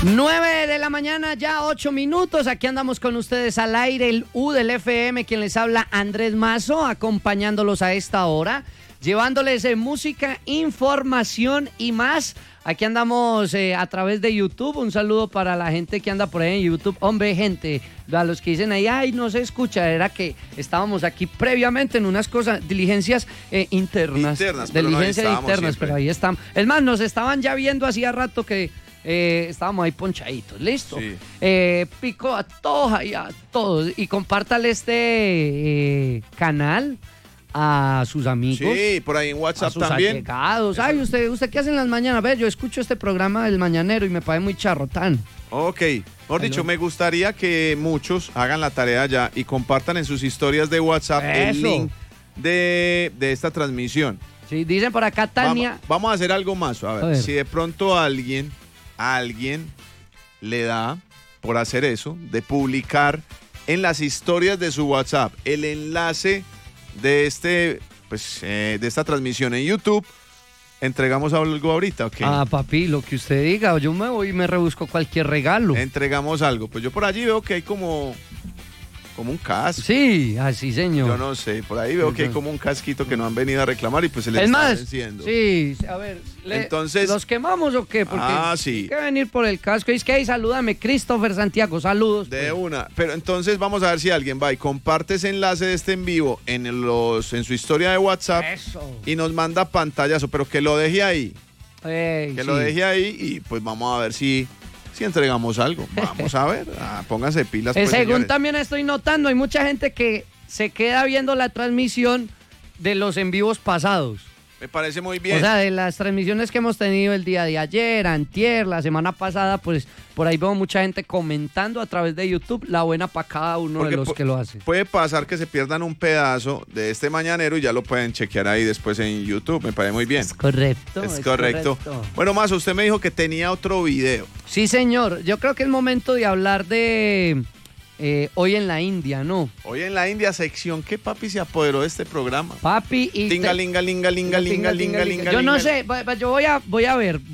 9 de la mañana, ya 8 minutos. Aquí andamos con ustedes al aire, el U del FM, quien les habla, Andrés Mazo, acompañándolos a esta hora, llevándoles música, información y más. Aquí andamos a través de YouTube. Un saludo para la gente que anda por ahí en YouTube. Hombre, gente, a los que dicen ahí, ay, no se escucha, era que estábamos aquí previamente en unas cosas, diligencias internas. Diligencias internas, pero ahí estamos. Es más, nos estaban ya viendo hacía rato que estábamos ahí ponchaditos, ¿listo? Sí. Pico a todos ahí, a todos. Y compártale este canal a sus amigos. Sí, por ahí en WhatsApp a sus también. Allegados. Ay, ¿usted qué hace en las mañanas? A ver, yo escucho este programa del Mañanero y me parece muy charrotán. Ok, mejor dicho, me gustaría que muchos hagan la tarea ya y compartan en sus historias de WhatsApp el link de esta transmisión. Sí, dicen por acá, Tania. Vamos a hacer algo más. A ver, si de pronto a alguien le da por hacer eso, de publicar en las historias de su WhatsApp el enlace de de esta transmisión en YouTube, entregamos algo ahorita, ¿ok? Ah, papi, lo que usted diga, yo me voy y me rebusco cualquier regalo. Entregamos algo, pues yo por allí veo que hay como un casco. Sí, así señor. Yo no sé, por ahí veo que hay como un casquito que no han venido a reclamar y pues se les está venciendo. Sí, a ver, entonces, ¿los quemamos o qué? Porque sí. hay que venir por el casco. Es que ahí, salúdame, Christopher Santiago, saludos. De una, pero entonces vamos a ver si alguien va y comparte ese enlace de este en vivo en su historia de WhatsApp. Eso. Y nos manda pantallazo, pero que lo deje ahí. Lo deje ahí y pues vamos a ver si entregamos algo. Vamos a ver, pónganse pilas. Pues, según señores. También estoy notando, hay mucha gente que se queda viendo la transmisión de los en vivos pasados. Me parece muy bien. O sea, de las transmisiones que hemos tenido el día de ayer, antier, la semana pasada, pues por ahí veo mucha gente comentando a través de YouTube la buena para cada uno de los que lo hace. Puede pasar que se pierdan un pedazo de este mañanero y ya lo pueden chequear ahí después en YouTube. Me parece muy bien. Es correcto. Es correcto. Bueno, Mazo, usted me dijo que tenía otro video. Sí, señor. Yo creo que es momento de hablar de Hoy en la India, ¿no? Hoy en la India, sección que papi se apoderó de este programa. Papi y... Tinga, linga, linga, linga, linga, linga, linga. Yo no sé, yo voy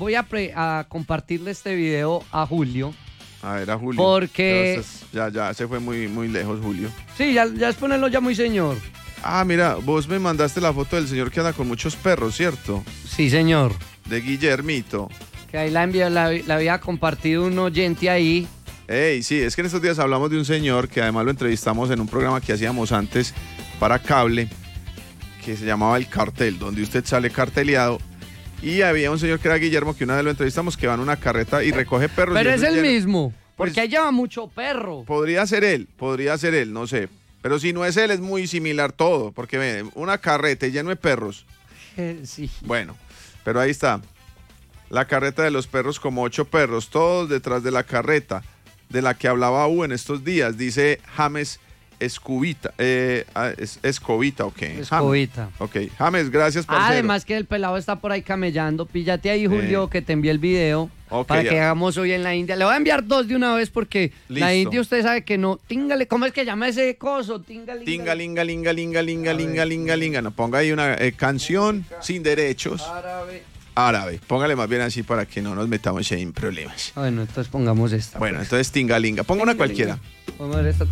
a compartirle este video a Julio. A ver, a Julio. Porque... Ya se fue muy, muy lejos, Julio. Sí, ya es ponerlo ya muy señor. Ah, mira, vos me mandaste la foto del señor que anda con muchos perros, ¿cierto? Sí, señor. De Guillermito. Que ahí la había compartido un oyente ahí. Sí, es que en estos días hablamos de un señor que además lo entrevistamos en un programa que hacíamos antes para cable, que se llamaba El Cartel, donde usted sale carteleado. Y había un señor que era Guillermo, que una vez lo entrevistamos, que va en una carreta y recoge perros. Pero es el mismo, porque ahí lleva mucho perro. Podría ser él, no sé. Pero si no es él, es muy similar todo, porque ve, una carreta lleno de perros. Sí. Bueno, pero ahí está. La carreta de los perros, como 8 perros, todos detrás de la carreta de la que hablaba en estos días, dice James Escobita. Escobita, ok. Escobita. Ok, James, gracias, parcero. Además que el pelado está por ahí camellando. Píllate ahí, Julio, que te envié el video para que hagamos Hoy en la India. Le voy a enviar 2 de una vez porque listo. La India usted sabe que no. Tíngale, ¿cómo es que llama ese coso? Tinga, linga, linga, linga, linga, linga, linga, linga. No, ponga ahí una canción sin derechos. Árabe. Póngale más bien así para que no nos metamos en problemas. Bueno, entonces pongamos esta. Bueno, entonces tingalinga. Ponga una cualquiera. Vamos a ver esta.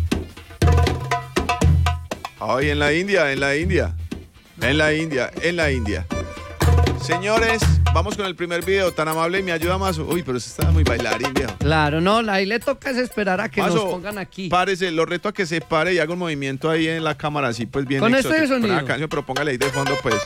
Ay, en la India. Señores, vamos con el primer video. Tan amable y me ayuda Mazo. Uy, pero eso está muy bailarín, viejo. Claro, no, ahí le toca es esperar a que Mazo, nos pongan aquí. Párese, lo reto a que se pare y haga un movimiento ahí en la cámara, así pues bien. Con este sonido. Una canción, pero póngale ahí de fondo, pues.